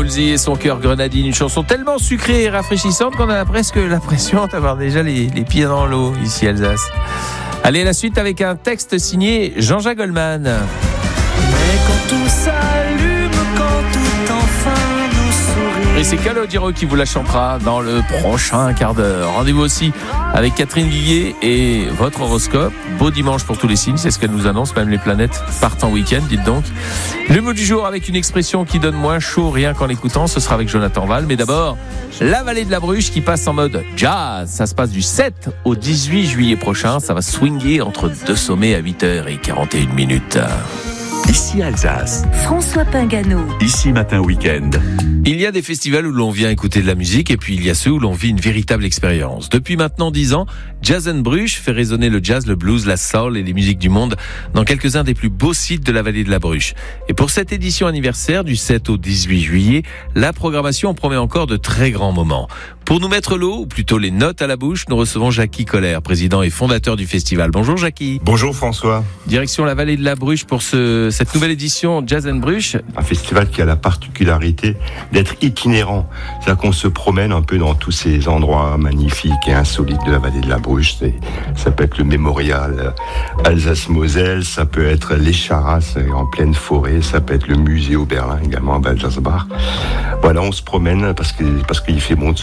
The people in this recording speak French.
Woolsey et son cœur grenadine, une chanson tellement sucrée et rafraîchissante qu'on a presque l'impression d'avoir déjà les pieds dans l'eau ici à Alsace. Allez, la suite avec un texte signé Jean-Jacques Goldman. Mais quand tout s'allume, quand tout enfin nous sourit. Et c'est Calogero qui vous la chantera dans le prochain quart d'heure. Rendez-vous aussi avec Catherine Guillet et votre horoscope. Beau dimanche pour tous les signes, c'est ce qu'elle nous annonce, même les planètes partent en week-end, dites donc. Le mot du jour avec une expression qui donne moins chaud rien qu'en l'écoutant, ce sera avec Jonathan Val. Mais d'abord, la vallée de la Bruche qui passe en mode jazz. Ça se passe du 7 au 18 juillet prochain. Ça va swinguer entre deux sommets à 8h41. Ici Alsace. François Pingano. Ici Matin Week-end. Il y a des festivals où l'on vient écouter de la musique et puis il y a ceux où l'on vit une véritable expérience. Depuis maintenant 10 ans, Jazz & Bruges fait résonner le jazz, le blues, la soul et les musiques du monde dans quelques-uns des plus beaux sites de la vallée de la Bruche. Et pour cette édition anniversaire du 7 au 18 juillet, la programmation promet encore de très grands moments. Pour nous mettre l'eau, ou plutôt les notes à la bouche, nous recevons Jackie Koller, président et fondateur du festival. Bonjour Jackie. Bonjour François. Direction la vallée de la Bruche pour cette nouvelle édition Jazz & Bruges. Un festival qui a la particularité d'être itinérant. C'est-à-dire qu'on se promène un peu dans tous ces endroits magnifiques et insolites de la vallée de la Bruche. Ça peut être le mémorial Alsace-Moselle, ça peut être les Charras en pleine forêt, ça peut être le musée Oberlin également à Balthasar. Voilà, on se promène parce qu'il fait bon de